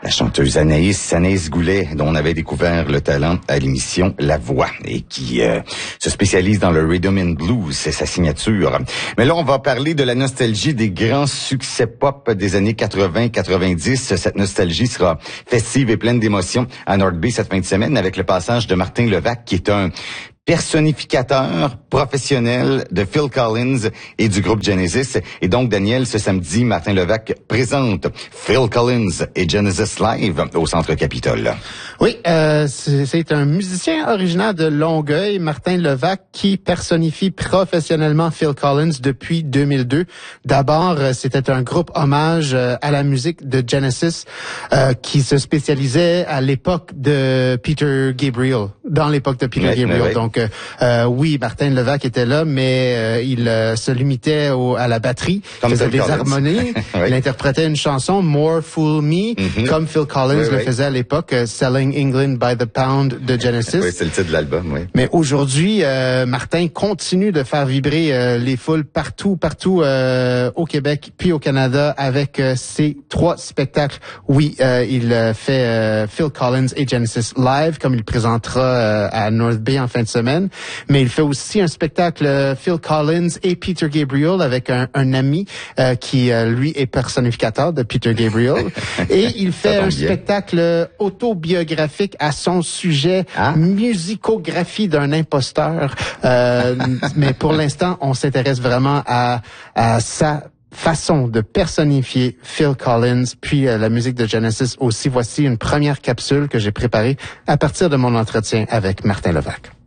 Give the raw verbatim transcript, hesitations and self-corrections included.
La chanteuse Anaïs, Anaïs Goulet, dont on avait découvert le talent à l'émission La Voix et qui euh, se spécialise dans le rhythm and blues, c'est sa signature. Mais là, on va parler de la nostalgie des grands succès pop des années quatre-vingts quatre-vingt-dix. Cette nostalgie sera festive et pleine d'émotions à North Bay cette fin de semaine avec le passage de Martin Levac, qui est un personnificateur professionnel de Phil Collins et du groupe Genesis. Et donc, Daniel, ce samedi, Martin Levac présente Phil Collins et Genesis Live au Centre Capitole. Oui, euh, c'est, c'est un musicien originaire de Longueuil, Martin Levac, qui personnifie professionnellement Phil Collins depuis deux mille deux. D'abord, c'était un groupe hommage à la musique de Genesis euh, qui se spécialisait à l'époque de Peter Gabriel, dans l'époque de Peter oui, Gabriel. Oui. Donc, euh, oui, Martin Levac était là, mais euh, il euh, se limitait au, à la batterie, comme faisait des Collins. harmonies. Oui. Il interprétait une chanson, More Fool Me, mm-hmm. comme Phil Collins oui, le oui. faisait à l'époque, uh, Selling England by the Pound de Genesis. Oui, c'est le titre de l'album, oui. Mais aujourd'hui, euh, Martin continue de faire vibrer euh, les foules partout, partout euh, au Québec puis au Canada avec euh, ses trois spectacles. Oui, euh, il euh, fait euh, Phil Collins et Genesis Live, comme il présentera euh, à North Bay en fin de semaine, mais il fait aussi un spectacle euh, Phil Collins et Peter Gabriel avec un, un ami euh, qui, euh, lui, est personnificateur de Peter Gabriel. Et il fait un bien. spectacle autobiographique à son sujet, ah? musicographie d'un imposteur. Euh, mais pour l'instant, on s'intéresse vraiment à, à sa façon de personnifier Phil Collins, puis euh, la musique de Genesis aussi. Voici une première capsule que j'ai préparée à partir de mon entretien avec Martin Levac.